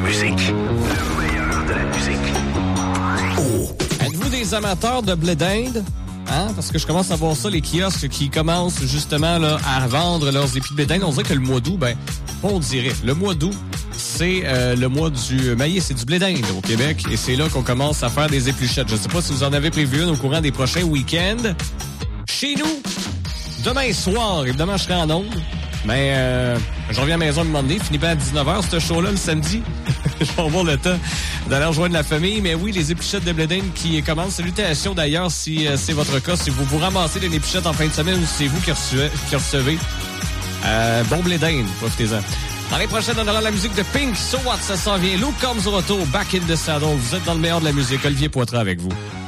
musique. Le meilleur de la musique. Oh. Êtes-vous des amateurs de blé d'Inde? Hein? Parce que je commence à voir ça, les kiosques qui commencent justement là, à vendre leurs épis de blé d'Inde. On dirait que le mois d'août, on dirait. Le mois d'août, c'est le mois du maïs, c'est du blé d'Inde au Québec. Et c'est là qu'on commence à faire des épluchettes. Je ne sais pas si vous en avez prévu une au courant des prochains week-ends. Chez nous, demain soir, évidemment, je serai en onde. Mais je reviens à la maison le Monday, finit pas à 19h, ce show-là, le samedi. Je vais avoir le temps d'aller rejoindre la famille. Mais oui, les épluchettes de blé d'Inde qui commencent. Salutations d'ailleurs si c'est votre cas. Si vous ramassez des épluchettes en fin de semaine ou si c'est vous qui recevez. Bon blé d'Inde, profitez-en. Dans les prochaines, on aura la musique de Pink. So What, ça s'en vient. Luke Combs au retour, Back in the Saddle. Vous êtes dans le meilleur de la musique. Olivier Poitras avec vous.